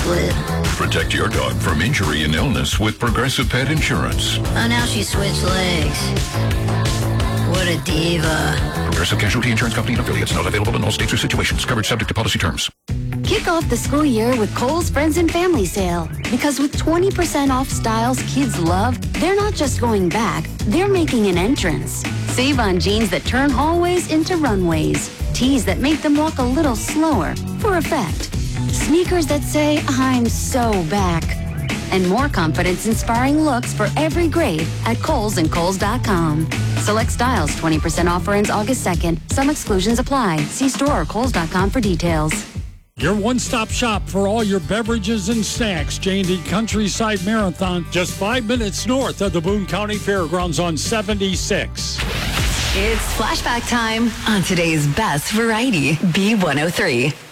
split. Protect your dog from injury and illness with Progressive Pet Insurance. Oh, now she switched legs. What a diva. Progressive Casualty Insurance Company and affiliates. Not available in all states or situations. Coverage subject to policy terms. Kick off the school year with Kohl's Friends and Family Sale. Because with 20% off styles kids love, they're not just going back, they're making an entrance. Save on jeans that turn hallways into runways. Tees that make them walk a little slower for effect. Sneakers that say, I'm so back. And more confidence-inspiring looks for every grade at Kohl's and Kohl's.com. Select styles, 20% offer ends August 2nd. Some exclusions apply. See store or Kohl's.com for details. Your one-stop shop for all your beverages and snacks. J&D Countryside Marathon, just 5 minutes north of the Boone County Fairgrounds on 76. It's flashback time on today's best variety, B103.